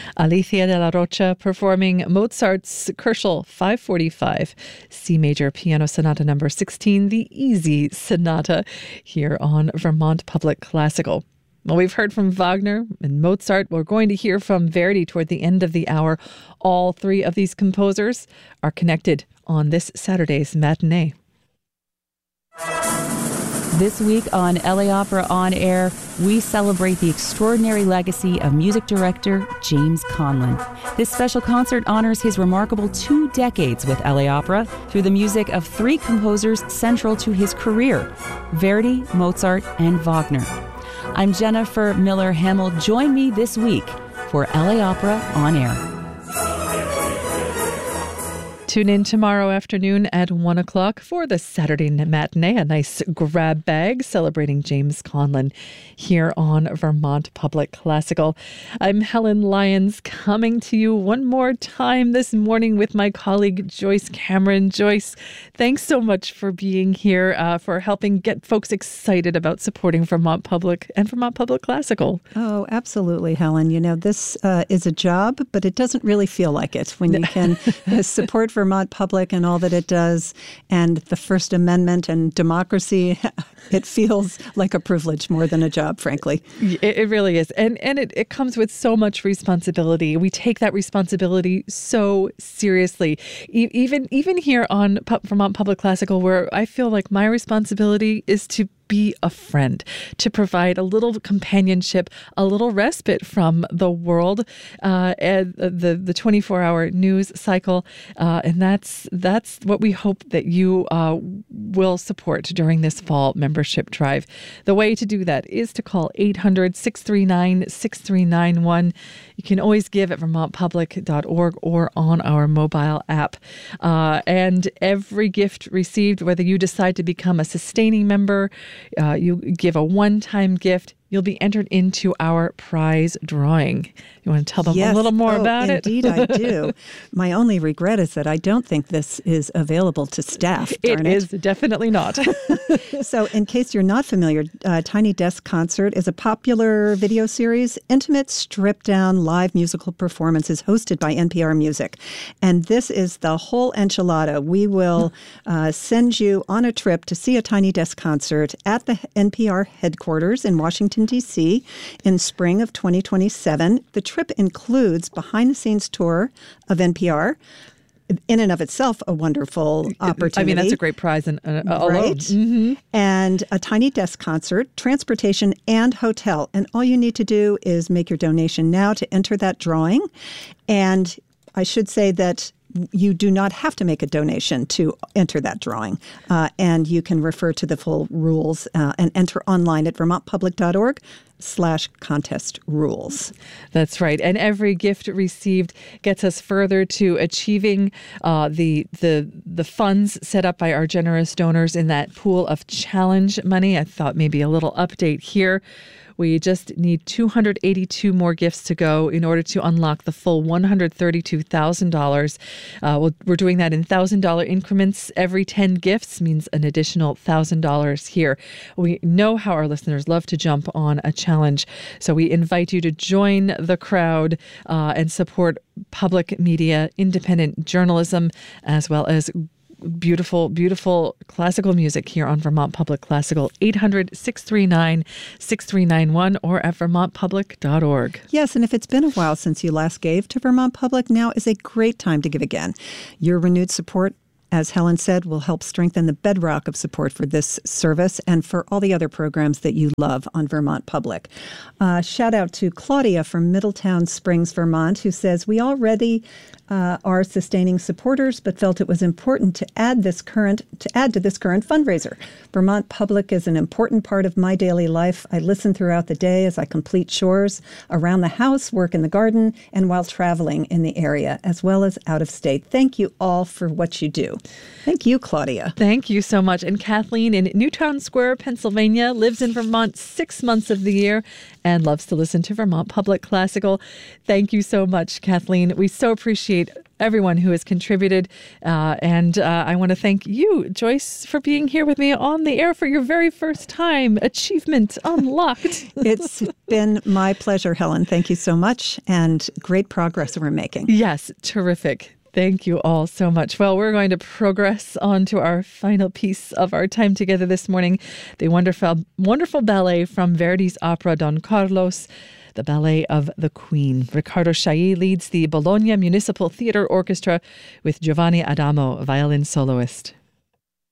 Alicia de la Rocha performing Mozart's Köchel 545, C Major Piano Sonata number 16, the Easy Sonata, here on Vermont Public Classical. Well, we've heard from Wagner and Mozart. We're going to hear from Verdi toward the end of the hour. All three of these composers are connected on this Saturday's matinee. This week on LA Opera On Air, we celebrate the extraordinary legacy of music director James Conlon. This special concert honors his remarkable 2 decades with LA Opera through the music of 3 composers central to his career: Verdi, Mozart, and Wagner. I'm Jennifer Miller Hamill. Join me this week for LA Opera On Air. Tune in tomorrow afternoon at 1 o'clock for the Saturday matinee, a nice grab bag celebrating James Conlon here on Vermont Public Classical. I'm Helen Lyons, coming to you one more time this morning with my colleague Joyce Cameron. Joyce, thanks so much for being here, for helping get folks excited about supporting Vermont Public and Vermont Public Classical. Oh, absolutely, Helen. You know, this is a job, but it doesn't really feel like it when you can support Vermont Public and all that it does, and the First Amendment and democracy. It feels like a privilege more than a job, frankly. It really is. And it comes with so much responsibility. We take that responsibility so seriously. Even here on Vermont Public Classical, where I feel like my responsibility is to be a friend, to provide a little companionship, a little respite from the world, and the 24-hour news cycle, and that's what we hope that you will support during this fall membership drive. The way to do that is to call 800-639-6391. You can always give at vermontpublic.org or on our mobile app. And every gift received, whether you decide to become a sustaining member, you give a one-time gift, you'll be entered into our prize drawing. You want to tell them a little more about it? Indeed, I do. My only regret is that I don't think this is available to staff. It is definitely not. So in case you're not familiar, Tiny Desk Concert is a popular video series, intimate, stripped-down live musical performances hosted by NPR Music. And this is the whole enchilada. We will send you on a trip to see a Tiny Desk Concert at the NPR headquarters in Washington, D.C. in spring of 2027. The trip includes behind-the-scenes tour of NPR, in and of itself a wonderful opportunity. I mean, that's a great prize alone. Right? Mm-hmm. And a Tiny Desk Concert, transportation, and hotel. And all you need to do is make your donation now to enter that drawing. And I should say that you do not have to make a donation to enter that drawing. And you can refer to the full rules and enter online at vermontpublic.org/contest rules. That's right. And every gift received gets us further to achieving the funds set up by our generous donors in that pool of challenge money. I thought maybe a little update here. We just need 282 more gifts to go in order to unlock the full $132,000. We're doing that in $1,000 increments. Every 10 gifts means an additional $1,000 here. We know how our listeners love to jump on a challenge, so we invite you to join the crowd and support public media, independent journalism, as well as beautiful, beautiful classical music here on Vermont Public Classical. 800-639-6391 or at vermontpublic.org. Yes, and if it's been a while since you last gave to Vermont Public, now is a great time to give again. Your renewed support, as Helen said, will help strengthen the bedrock of support for this service and for all the other programs that you love on Vermont Public. Shout out to Claudia from Middletown Springs, Vermont, who says, we already are sustaining supporters, but felt it was important to add to this current fundraiser. Vermont Public is an important part of my daily life. I listen throughout the day as I complete chores around the house, work in the garden, and while traveling in the area, as well as out of state. Thank you all for what you do. Thank you, Claudia. Thank you so much. And Kathleen in Newtown Square, Pennsylvania, lives in Vermont 6 months of the year and loves to listen to Vermont Public Classical. Thank you so much, Kathleen. We so appreciate appreciate everyone who has contributed. And I want to thank you, Joyce, for being here with me on the air for your very first time. Achievement unlocked. It's been my pleasure, Helen. Thank you so much. And great progress we're making. Yes, terrific. Thank you all so much. Well, we're going to progress on to our final piece of our time together this morning, the wonderful ballet from Verdi's opera Don Carlos, the Ballet of the Queen. Riccardo Chailly leads the Bologna Municipal Theatre Orchestra with Giovanni Adamo, violin soloist.